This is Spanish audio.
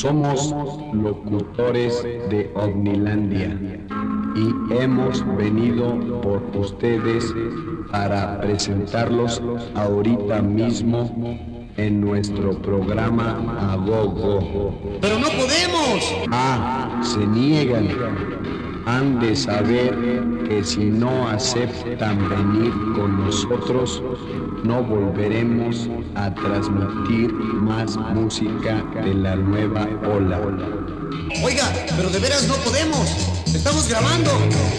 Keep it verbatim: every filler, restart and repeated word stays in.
Somos locutores de Ovnilandia y hemos venido por ustedes para presentarlos ahorita mismo en nuestro programa A Go Go. ¡Pero no podemos! Ah, se niegan. Han de saber que si no aceptan venir con nosotros, no volveremos a transmitir más música de la nueva ola. Oiga, pero de veras no podemos. Estamos grabando.